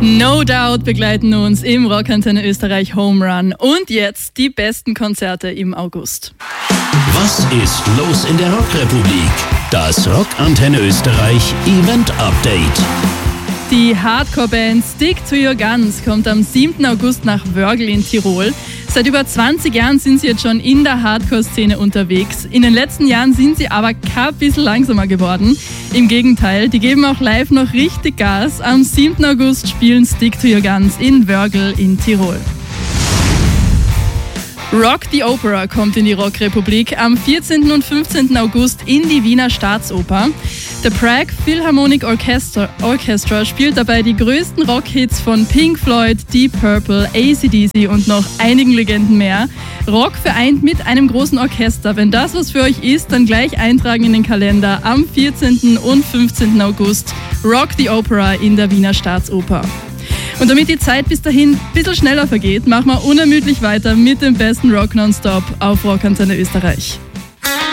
No Doubt begleiten uns im Rockantenne Österreich Home Run. Und jetzt die besten Konzerte im August. Was ist los in der Rockrepublik? Das Rockantenne Österreich Event Update. Die Hardcore-Band Stick to Your Guns kommt am 7. August nach Wörgl in Tirol. Seit über 20 Jahren sind sie jetzt schon in der Hardcore-Szene unterwegs. In den letzten Jahren sind sie aber kein bisschen langsamer geworden. Im Gegenteil, die geben auch live noch richtig Gas. Am 7. August spielen Stick to Your Guns in Wörgl in Tirol. Rock the Opera kommt in die Rockrepublik am 14. und 15. August in die Wiener Staatsoper. The Prague Philharmonic Orchestra spielt dabei die größten Rockhits von Pink Floyd, Deep Purple, AC/DC und noch einigen Legenden mehr. Rock vereint mit einem großen Orchester. Wenn das was für euch ist, dann gleich eintragen in den Kalender am 14. und 15. August. Rock the Opera in der Wiener Staatsoper. Und damit die Zeit bis dahin ein bisschen schneller vergeht, machen wir unermüdlich weiter mit dem besten Rock nonstop auf Rockantenne Österreich.